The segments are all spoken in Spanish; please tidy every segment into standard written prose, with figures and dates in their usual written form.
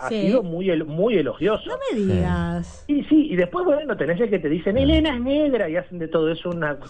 ha sido muy elogioso. No me digas. Y sí, y después, bueno, tenés el que te dicen, Elena es negra, y hacen de todo eso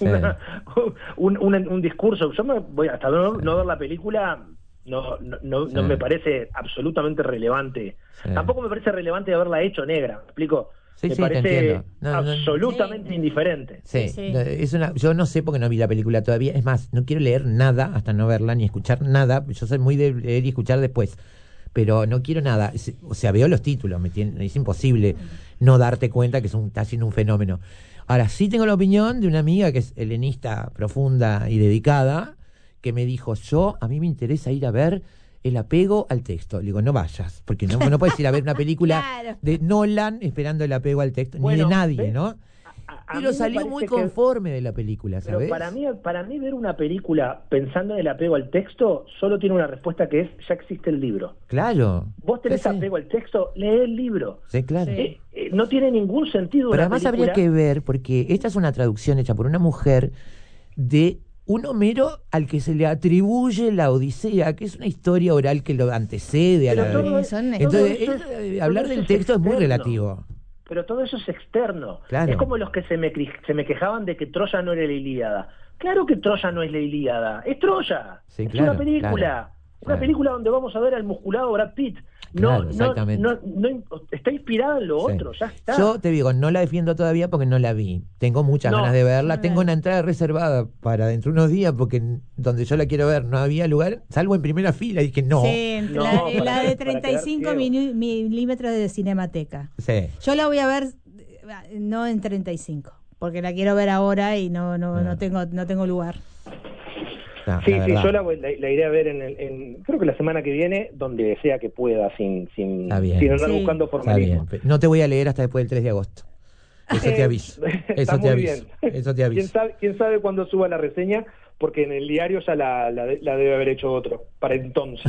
un discurso. Yo me voy hasta no ver la película, no me parece absolutamente relevante. Tampoco me parece relevante haberla hecho negra, ¿me explico? Me parece absolutamente indiferente. Yo no sé porque no vi la película todavía. Es más, no quiero leer nada hasta no verla ni escuchar nada. Yo soy muy de leer y escuchar después, pero no quiero nada. O sea, veo los títulos, es imposible no darte cuenta que está haciendo un fenómeno. Ahora, sí tengo la opinión de una amiga que es helenista profunda y dedicada, que me dijo, a mí me interesa ir a ver el apego al texto. Le digo, no vayas, porque no puedes ir a ver una película de Nolan esperando el apego al texto, ni de nadie, ¿no? Pero salió muy conforme de la película, ¿sabes? Pero para mí ver una película pensando en el apego al texto solo tiene una respuesta que es, ya existe el libro. Claro. Vos tenés apego al texto, lee el libro. Sí, claro. No tiene ningún sentido. Pero además habría que ver, porque esta es una traducción hecha por una mujer de un Homero al que se le atribuye la Odisea, que es una historia oral que lo antecede a la... Entonces, hablar del texto es muy relativo. Pero todo eso es externo. Claro. Es como los que se me quejaban de que Troya no era la Ilíada. Claro que Troya no es la Ilíada, es Troya. Es una película. Una película donde vamos a ver al musculado Brad Pitt. No, está inspirada en lo otro, ya está. Yo te digo, no la defiendo todavía porque no la vi. Tengo muchas ganas de verla. Tengo una entrada reservada para dentro de unos días porque donde yo la quiero ver no había lugar, salvo en primera fila. Y dije, no. Sí, la de 35 milímetros de Cinemateca. Sí. Yo la voy a ver, no en 35, porque la quiero ver ahora y no tengo lugar. Yo la iré a ver creo que la semana que viene, donde sea que pueda, sin andar buscando formalismo. No te voy a leer hasta después del 3 de agosto. Eso te aviso. Eso te aviso. Eso te aviso. ¿Quién sabe cuándo suba la reseña? Porque en el diario ya la debe haber hecho otro, para entonces.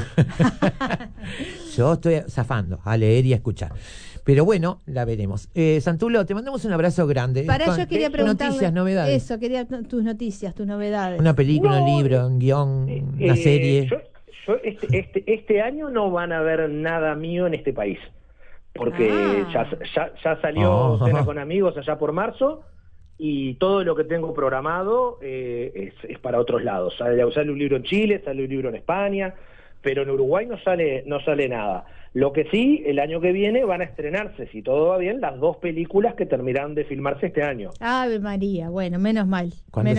Yo estoy zafando a leer y a escuchar. Pero bueno, la veremos. Santulo, te mandamos un abrazo grande. Yo quería preguntarle noticias, novedades. Eso, quería tus noticias, tus novedades. Una película, un libro, un guión, una serie. Yo este año no van a ver nada mío en este país. Porque ya salió Cena con Amigos allá por marzo, y todo lo que tengo programado es para otros lados. Sale un libro en Chile, sale un libro en España, pero en Uruguay no sale nada. Lo que sí, el año que viene van a estrenarse, si todo va bien, las 2 películas que terminarán de filmarse este año. Ave María, bueno, menos mal.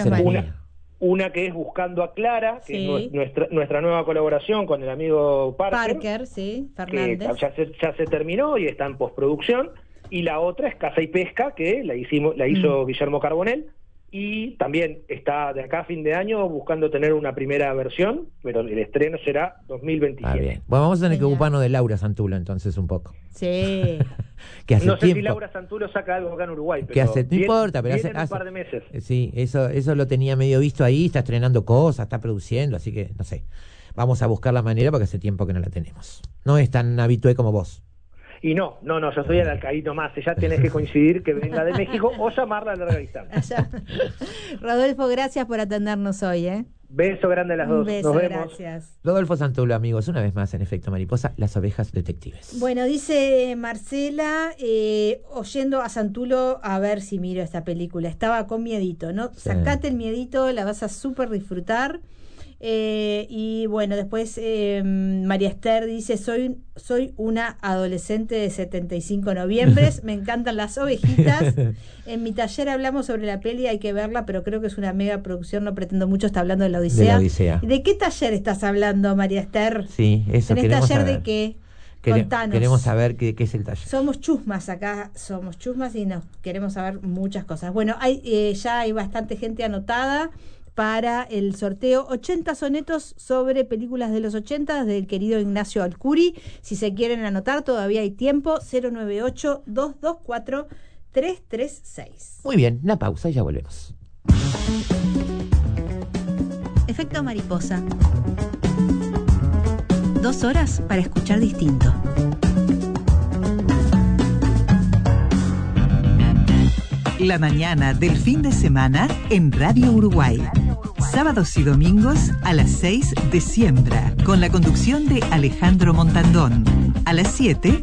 Una que es Buscando a Clara, que es nuestra nueva colaboración con el amigo Parker, Fernández. Que ya se terminó y está en postproducción. Y la otra es Caza y Pesca, que la hizo Guillermo Carbonell, y también está de acá a fin de año buscando tener una primera versión, pero el estreno será 2027. Bien. Bueno, vamos a tener que ocuparnos de Laura Santulo entonces un poco. Sí. Que hace no sé tiempo, si Laura Santulo saca algo acá en Uruguay, pero que no importa, pero hace un par de meses. Sí, eso lo tenía medio visto ahí, está estrenando cosas, está produciendo, así que no sé. Vamos a buscar la manera porque hace tiempo que no la tenemos. No es tan habitué como vos. Y no, yo soy el alcaíto más. Ya tenés que coincidir que venga de México o llamarla a larga distancia. Rodolfo, gracias por atendernos hoy, Beso grande a las dos. Beso, nos vemos. Gracias. Rodolfo Santulo, amigos, una vez más en Efecto Mariposa, Las Ovejas Detectives. Bueno, dice Marcela, oyendo a Santulo, a ver si miro esta película. Estaba con miedito, ¿no? Sí. Sacate el miedito, la vas a súper disfrutar. Y bueno, después María Esther dice, soy una adolescente de 75 noviembres, me encantan las ovejitas, en mi taller hablamos sobre la peli, hay que verla, pero creo que es una mega producción, no pretendo mucho, está hablando de la Odisea. ¿De qué taller estás hablando, María Esther? Sí, eso ¿Tenés taller saber. ¿De qué? Contanos. Queremos saber qué es el taller. Somos chusmas acá, y nos queremos saber muchas cosas. Bueno, ya hay bastante gente anotada para el sorteo 80 sonetos sobre películas de los 80 del querido Ignacio Alcuri. Si se quieren anotar, todavía hay tiempo. 098-224-336. Muy bien, la pausa y ya volvemos. Efecto Mariposa. 2 horas para escuchar distinto. La mañana del fin de semana en Radio Uruguay. Sábados y domingos a las 6 de Siembra, con la conducción de Alejandro Montandón. A las 7